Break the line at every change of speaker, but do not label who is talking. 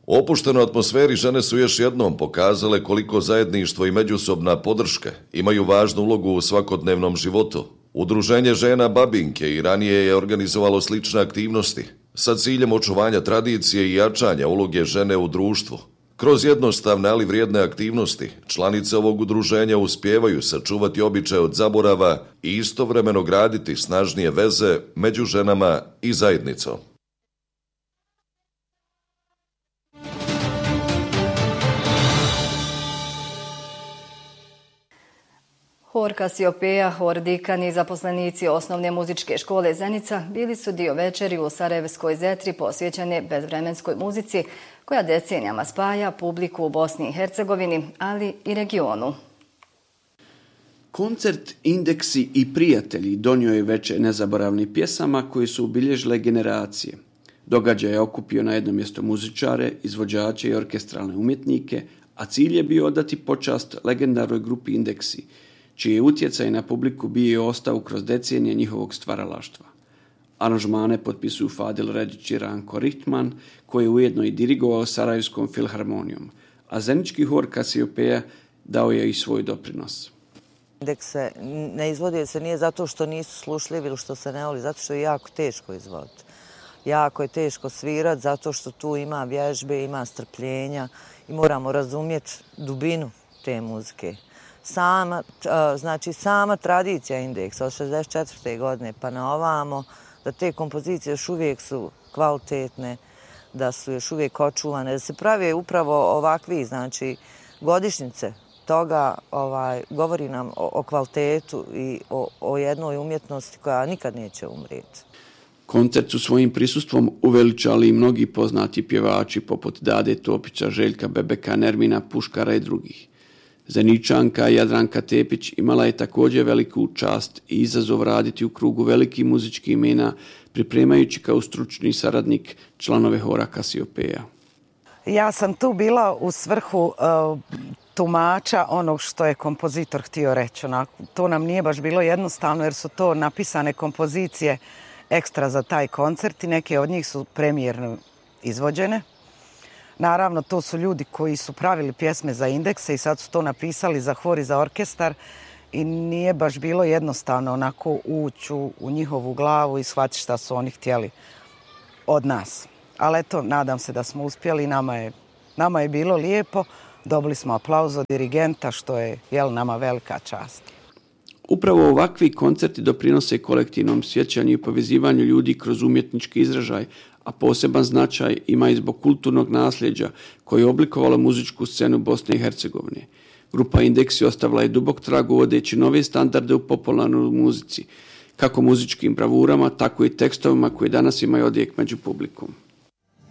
U opuštenoj atmosferi žene su još jednom pokazale koliko zajedništvo i međusobna podrška imaju važnu ulogu u svakodnevnom životu. Udruženje žena Babinke i ranije je organizovalo slične aktivnosti sa ciljem očuvanja tradicije i jačanja uloge žene u društvu. Kroz jednostavne, ali vrijedne aktivnosti, članice ovog udruženja uspijevaju sačuvati običaje od zaborava i istovremeno graditi snažnije veze među ženama i zajednicom.
Hor Kasiopeja, Hor Dikan i zaposlenici Osnovne muzičke škole Zenica bili su dio večeri u Sarajevskoj Zetri posvećene bezvremenskoj muzici koja decenijama spaja publiku u Bosni i Hercegovini, ali i regionu.
Koncert Indeksi i prijatelji donio je veče nezaboravnih pjesama koje su obilježile generacije. Događaj je okupio na jedno mjesto muzičare, izvođače i orkestralne umjetnike, a cilj je bio odati počast legendarnoj grupi Indeksi, čiji je utjecaj na publiku bio i ostao kroz decenije njihovog stvaralaštva. Aranžmane potpisuju Fadil Redić i Ranko Rihtman, koji je ujedno i dirigovao Sarajevskom filharmonijom, a zenički hor Kasiopeja dao je i svoj doprinos.
Indekse ne izvodi se nije zato što nisu slušljivi ili što se ne voli, zato što je jako teško izvoditi. Jako je teško svirati zato što tu ima vježbe, ima strpljenja i moramo razumjeti dubinu te muzike. Sama tradicija Indeksa od 64. godine pa na ovamo, da te kompozicije još uvijek su kvalitetne, da su još uvijek očuvane, da se prave upravo ovakvi, godišnjice toga govori nam o kvalitetu i o jednoj umjetnosti koja nikad neće umrijeti.
Koncert su svojim prisustvom uveličali i mnogi poznati pjevači poput Dade Topića, Željka Bebeka, Nermina Puškara i drugih. Zeničanka Jadranka Tepić imala je također veliku čast i izazov raditi u krugu velikih muzičkih imena, pripremajući kao stručni saradnik članove hora Kasiopeja.
Ja sam tu bila u svrhu tumača onog što je kompozitor htio reći. To nam nije baš bilo jednostavno jer su to napisane kompozicije ekstra za taj koncert i neke od njih su premijerno izvođene. Naravno, to su ljudi koji su pravili pjesme za Indekse i sad su to napisali za hor i za orkestar i nije baš bilo jednostavno onako ući u njihovu glavu i shvatiti šta su oni htjeli od nas. Ali eto, nadam se da smo uspjeli i nama je bilo lijepo. Dobili smo aplauz od dirigenta, što je nama velika čast.
Upravo ovakvi koncerti doprinose kolektivnom sjećanju i povezivanju ljudi kroz umjetnički izražaj, a poseban značaj ima i zbog kulturnog nasljeđa koje je oblikovalo muzičku scenu Bosne i Hercegovine. Grupa Indeksi ostavila je dubok trag uvodeći nove standarde u popularnoj muzici, kako muzičkim bravurama, tako i tekstovima koji danas imaju odjek među publikom.